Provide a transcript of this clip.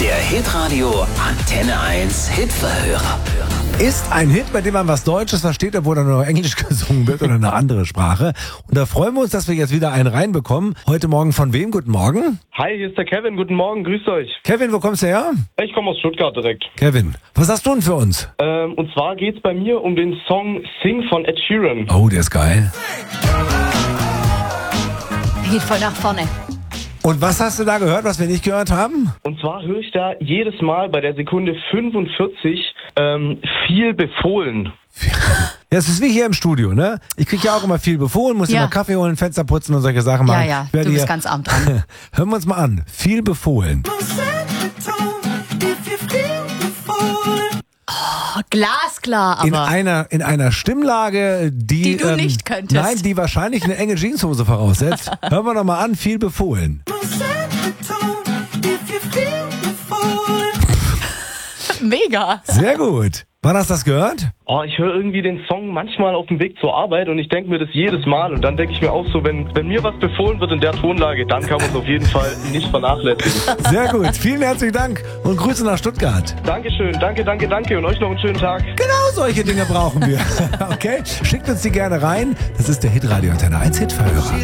Der Hitradio Antenne 1 Hitverhörer. Ist ein Hit, bei dem man was Deutsches versteht, obwohl da nur Englisch gesungen wird oder eine andere Sprache. Und da freuen wir uns, dass wir jetzt wieder einen reinbekommen. Heute Morgen von wem? Guten Morgen. Hi, hier ist der Kevin. Guten Morgen, grüßt euch. Kevin, wo kommst du her? Ich komme aus Stuttgart direkt. Kevin, was hast du denn für uns? Und zwar geht's bei mir um den Song Sing von Ed Sheeran. Oh, der ist geil. Geht voll nach vorne. Und was hast du da gehört, was wir nicht gehört haben? Und zwar höre ich da jedes Mal bei der Sekunde 45 viel befohlen. Ja, es ist wie hier im Studio, ne? Ich krieg ja auch immer viel befohlen, muss Ja. immer Kaffee holen, Fenster putzen und solche Sachen machen. Ja, Ich werde du bist hier- ganz arm dran. Hören wir uns mal an. Viel befohlen. Glasklar, In aber einer Stimmlage, die du nicht könntest. Nein, die wahrscheinlich eine enge Jeanshose voraussetzt. Hören wir doch mal an. Viel befohlen. mega. Sehr gut. Wann hast du das gehört? Oh, ich höre irgendwie den Song manchmal auf dem Weg zur Arbeit und ich denke mir das jedes Mal. Und dann denke ich mir auch so, wenn mir was befohlen wird in der Tonlage, dann kann man es auf jeden Fall nicht vernachlässigen. Sehr gut. Vielen herzlichen Dank und Grüße nach Stuttgart. Dankeschön, danke und euch noch einen schönen Tag. Genau solche Dinge brauchen wir. Okay? Schickt uns die gerne rein. Das ist der Hitradio Antenne 1 Hitverhörer.